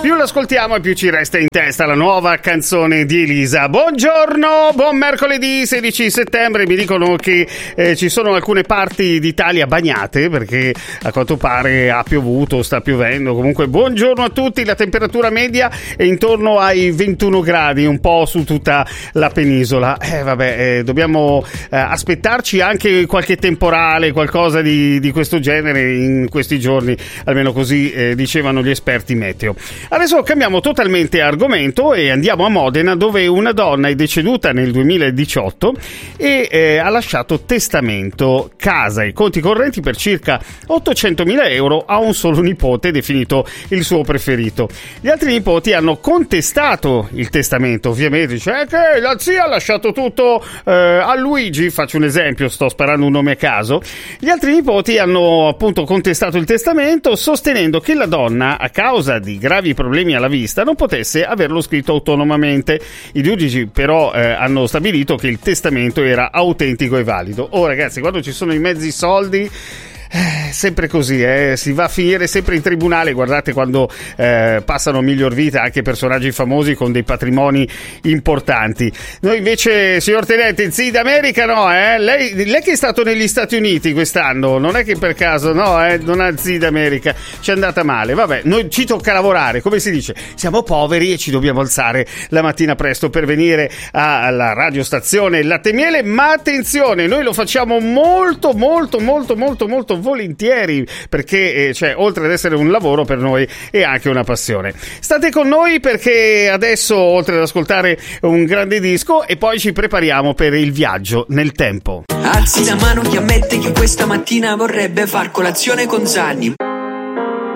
Più l'ascoltiamo e più ci resta in testa la nuova canzone di Elisa. Buongiorno, buon mercoledì 16 settembre. Mi dicono che ci sono alcune parti d'Italia bagnate perché a quanto pare ha piovuto, sta piovendo. Comunque buongiorno a tutti, la temperatura media è intorno ai 21 gradi, un po' su tutta la penisola. Dobbiamo aspettarci anche qualche temporale, qualcosa di questo genere in questi giorni, almeno così dicevano gli esperti meteo. Adesso cambiamo totalmente argomento e andiamo a Modena, dove una donna è deceduta nel 2018 e ha lasciato testamento, casa e conti correnti per circa 800.000 euro a un solo nipote, definito il suo preferito. Gli altri nipoti hanno contestato il testamento, ovviamente, cioè che la zia ha lasciato tutto a Luigi, faccio un esempio, sto sparando un nome a caso. Gli altri nipoti hanno appunto contestato il testamento, sostenendo che la donna, a causa di gravi problemi alla vista, non potesse averlo scritto autonomamente. I giudici però hanno stabilito che il testamento era autentico e valido. Oh ragazzi, quando ci sono i mezzi soldi, sempre così, si va a finire sempre in tribunale. Guardate quando passano a miglior vita anche personaggi famosi con dei patrimoni importanti. Noi invece, signor Tenente, zii d'America no, lei che è stato negli Stati Uniti quest'anno, non è che per caso non ha zii d'America, ci è andata male. Vabbè, noi ci tocca lavorare, come si dice, siamo poveri e ci dobbiamo alzare la mattina presto per venire alla radiostazione Latte e Miele, ma attenzione, noi lo facciamo molto volentieri, perché oltre ad essere un lavoro, per noi è anche una passione. State con noi perché adesso, oltre ad ascoltare un grande disco, e poi ci prepariamo per il viaggio nel tempo. Alzi la mano chi ammette che questa mattina vorrebbe far colazione con Zanni.